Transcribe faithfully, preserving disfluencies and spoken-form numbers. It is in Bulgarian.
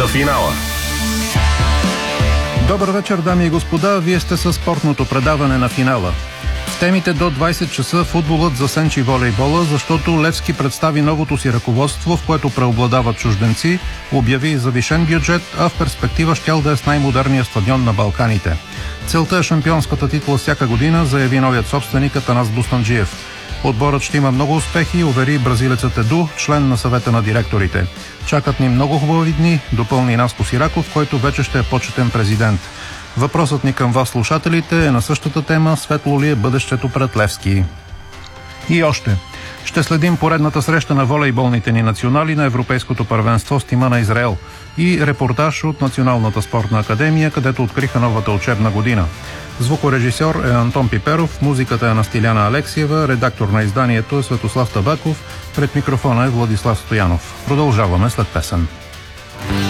на финала. Добър вечер, дами и господа. Вие сте със спортното предаване на финала. В темите до двайсет часа футболът засенчи волейбола, защото Левски представи новото си ръководство, в което преобладават чужденци, обяви завишен бюджет, а в перспектива щял да е с най-модерния стадион на Балканите. Целта е шампионската титла всяка година, заяви новият собственик Атанас Бустанджиев. Отборът ще има много успехи, увери бразилецът Еду, член на съвета на директорите. Чакат ни много хубави дни, допълни Наско Сираков, който вече ще е почетен президент. Въпросът ни към вас, слушателите, е на същата тема: светло ли е бъдещето пред Левски? И още. Ще следим поредната среща на волейболните ни национали на Европейското първенство с тима на Израел и репортаж от Националната спортна академия, където откриха новата учебна година. Звукорежисьор е Антон Пиперов, музиката е на Стиляна Алексиева, редактор на изданието е Светослав Табаков, пред микрофона е Владислав Стоянов. Продължаваме след песен.